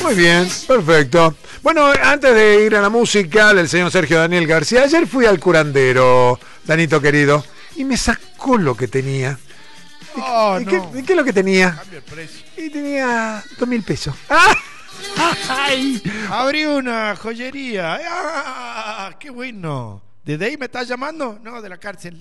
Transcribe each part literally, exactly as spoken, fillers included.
Muy bien, perfecto. Bueno, antes de ir a la música del señor Sergio Daniel García, ayer fui al curandero, Danito querido, y me sacó lo que tenía. Oh, ¿Y, no. qué, y qué es lo que tenía? Cambia el precio. Y tenía dos mil pesos. ¡Ah! ¡Ay! Abrí una joyería. ¡Ah! ¡Qué bueno! ¿Desde ahí me estás llamando? No, de la cárcel.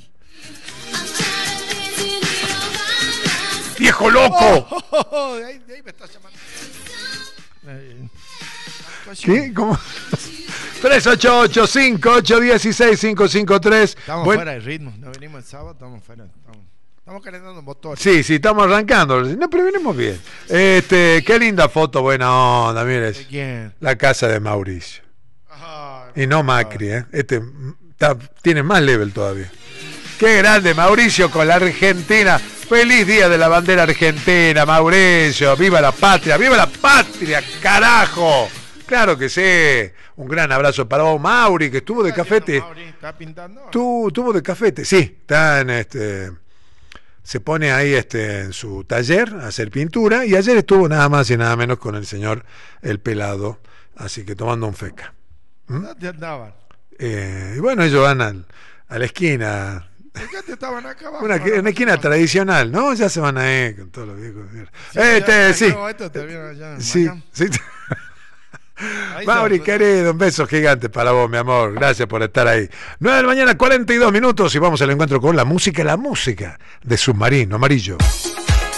¡Viejo loco! Oh, oh, oh, oh, de, ahí, de ahí me estás llamando. Eh, ¿Qué? ¿Cómo? tres ocho ocho, cinco ocho uno seis, cinco cinco tres. Estamos Buen... fuera de ritmo. No venimos el sábado, estamos fuera. Estamos, estamos calentando motores. Sí, sí, estamos arrancando. No, pero venimos bien. Este, qué linda foto, buena onda, mire. ¿De quién? La casa de Mauricio. Ay, Y no Macri, ¿eh? Este está, tiene más level todavía. Qué grande, Mauricio, con la Argentina. Feliz día de la bandera argentina, Mauricio. Viva la patria, viva la patria, carajo. Claro que sí. Un gran abrazo para vos, Mauri, que estuvo de cafete. Mauri, ¿está pintando? Tú, tuvo de cafete, sí. Está en este. Se pone ahí este en su taller a hacer pintura. Y ayer estuvo nada más y nada menos con el señor El Pelado. Así que tomando un feca. ¿Mm? ¿Dónde andaban? Eh, y bueno, ellos van al, a la esquina. Fíjate, estaban acá abajo. Una, una esquina tradicional, ¿no? Ya se van a ir con todos los viejos. Sí, este, ya, sí. no, esto te vieron allá en Sí, Miami. sí. Ahí Mauri, se- querido, un beso gigante para vos, mi amor. Gracias por estar ahí. nueve de la mañana, cuarenta y dos minutos, y vamos al encuentro con la música, la música de Submarino Amarillo.